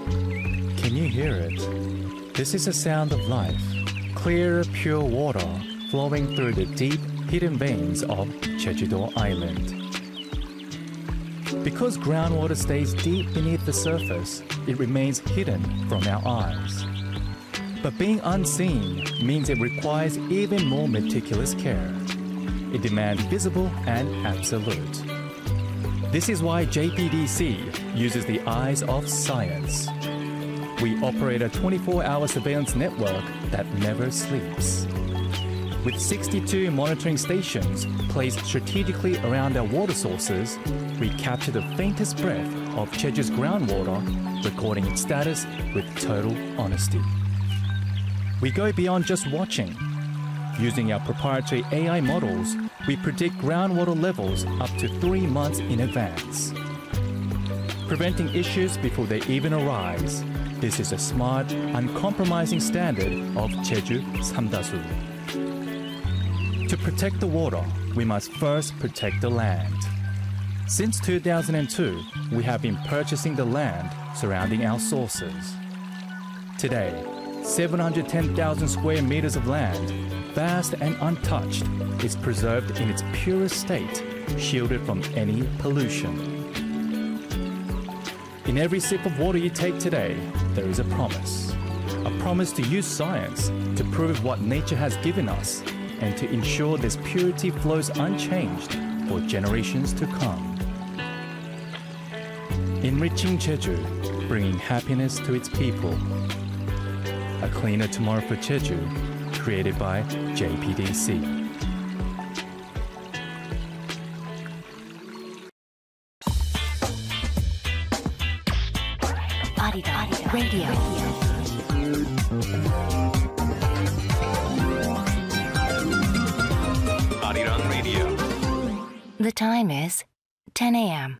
Can you hear it? This is the sound of life. Clear, pure water flowing through the deep, hidden veins of Jeju-do Island. Because groundwater stays deep beneath the surface, it remains hidden from our eyes. But being unseen means it requires even more meticulous care. It demands visible and absolute. This is why JPDC uses the eyes of science. We operate a 24-hour surveillance network that never sleeps. With 62 monitoring stations placed strategically around our water sources, we capture the faintest breath of Jeju's groundwater, recording its status with total honesty. We go beyond just watching. Using our proprietary AI models, we predict groundwater levels up to 3 months in advance. Preventing issues before they even arise. This is a smart, uncompromising standard of Jeju Samdasu. To protect the water, we must first protect the land. Since 2002, we have been purchasing the land surrounding our sources. Today, 710,000 square meters of land, vast and untouched, is preserved in its purest state, shielded from any pollution. In every sip of water you take today, there is a promise to use science to prove what nature has given us and to ensure this purity flows unchanged for generations to come. Enriching Jeju, bringing happiness to its people. A cleaner tomorrow for Jeju, created by JPDC. Radio. Arirang Radio. The time is 10 a.m.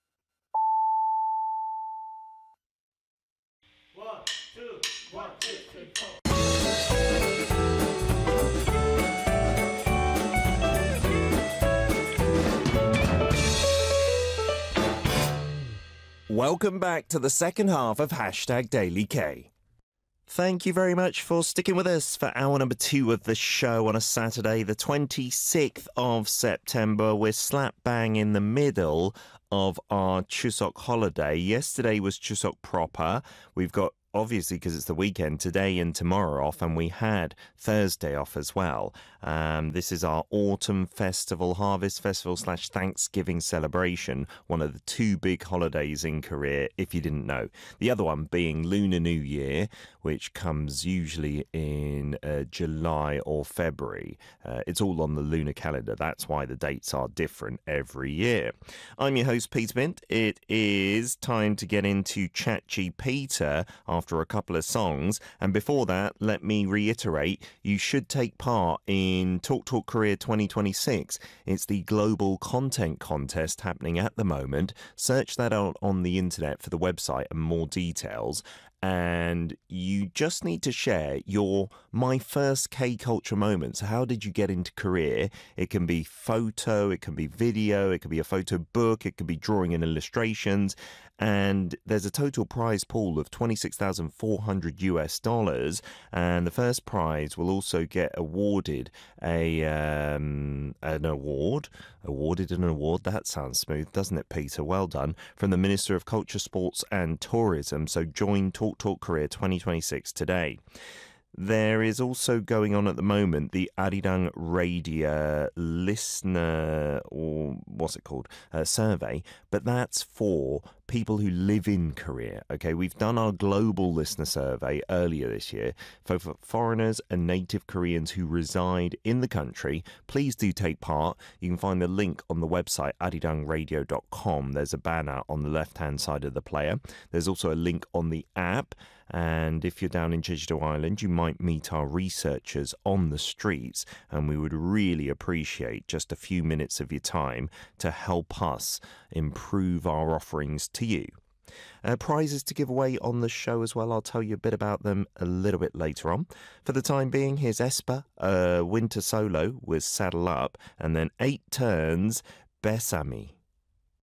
Welcome back to the second half of Hashtag Daily K. Thank you very much for sticking with us for hour number 2 of the show on a Saturday, the 26th of September. We're slap bang in the middle of our Chuseok holiday. Yesterday was Chuseok proper. We've got, obviously, because it's the weekend, today and tomorrow off, and we had Thursday off as well. This is our autumn festival, harvest festival / Thanksgiving celebration, one of the 2 big holidays in Korea, if you didn't know. The other one being Lunar New Year, which comes usually in July or February. It's all on the lunar calendar. That's why the dates are different every year. I'm your host, Peter Bint. It is time to get into ChatGPT after a couple of songs. And before that, let me reiterate, you should take part in Talk Talk Korea 2026. It's the global content contest happening at the moment. Search that out on the internet for the website and more details. And you just need to share your My First K-Culture moments. How did you get into Korea? It can be photo, it can be video, it can be a photo book, it could be drawing and illustrations. And there's a total prize pool of $26,400. And the first prize will also get awarded an award. Awarded an award. That sounds smooth, doesn't it, Peter? Well done. From the Minister of Culture, Sports and Tourism. So join Talk Talk Korea 2026 today. There is also going on at the moment the Arirang Radio listener, or what's it called, survey, but that's for people who live in Korea. Okay, we've done our global listener survey earlier this year for foreigners and native Koreans who reside in the country. Please do take part. You can find the link on the website arirangradio.com. There's a banner on the left-hand side of the player. There's also a link on the app. And if you're down in Jeju-do Island, you might meet our researchers on the streets, and we would really appreciate just a few minutes of your time to help us improve our offerings to you. Prizes to give away on the show as well. I'll tell you a bit about them a little bit later on. For the time being, here's Espa, Winter Solo with Saddle Up, and then 8 Turns, Besame.